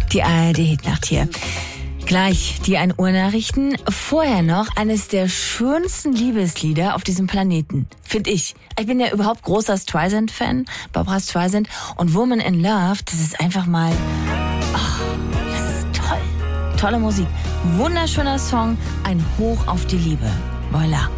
Die ARD-Hitnacht hier. Gleich die 1 Uhr Nachrichten. Vorher noch eines der schönsten Liebeslieder auf diesem Planeten. Finde ich. Ich bin ja überhaupt großer Streisand-Fan. Barbra Streisand. Und Woman in Love, das ist einfach mal... das ist toll. Tolle Musik. Wunderschöner Song. Ein Hoch auf die Liebe. Voilà.